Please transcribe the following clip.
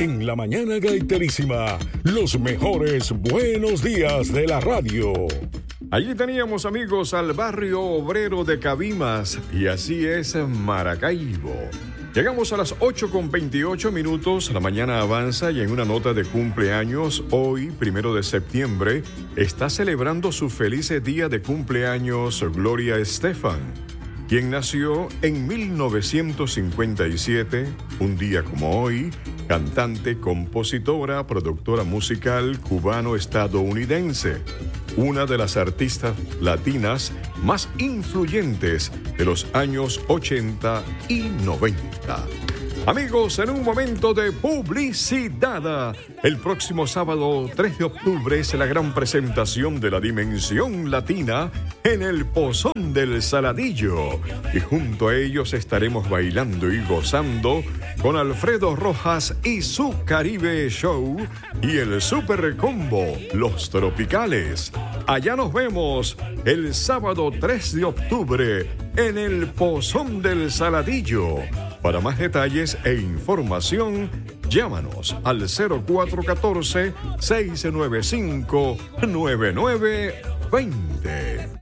En la mañana gaiterísima, los mejores buenos días de la radio. Allí teníamos, amigos, al barrio obrero de Cabimas, y así es Maracaibo. Llegamos a las 8:28, la mañana avanza y en una nota de cumpleaños, hoy, 1 de septiembre, está celebrando su feliz día de cumpleaños Gloria Estefan, quien nació en 1957, un día como hoy, cantante, compositora, productora musical cubano-estadounidense, una de las artistas latinas más influyentes de los años 80 y 90. Amigos, en un momento de publicidad, el próximo sábado 3 de octubre es la gran presentación de la Dimensión Latina en el Pozón del Saladillo. Y junto a ellos estaremos bailando y gozando con Alfredo Rojas y su Caribe Show y el Super Combo, Los Tropicales. Allá nos vemos el sábado 3 de octubre en el Pozón del Saladillo. Para más detalles e información, llámanos al 0414-695-9920.